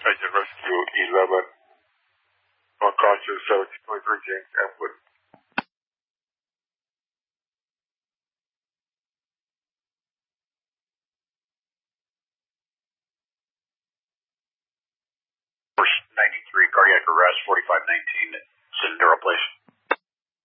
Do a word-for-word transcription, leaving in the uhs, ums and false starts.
Agent Rescue eleven. Unconscious seventeen twenty-three James Atwood. First ninety-three cardiac arrest, forty-five nineteen, neuroplation.